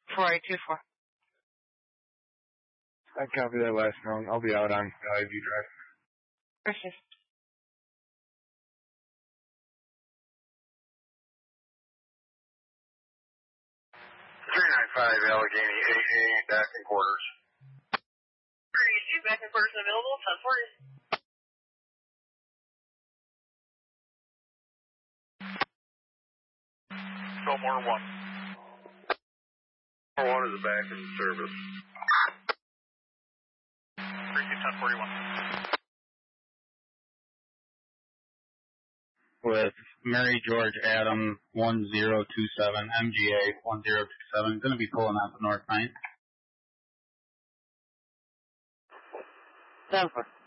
4824. I copy that last wrong. I'll be out on Valley View Drive. Appreciate it. 395 Allegheny AA back in quarters. 32 back in quarters available, 1040. Fillmore 1. Fillmore 1 is back in service. 32 1041. With Mary George Adam 1027, MGA 1027, going to be pulling out the North 9th. 10-4.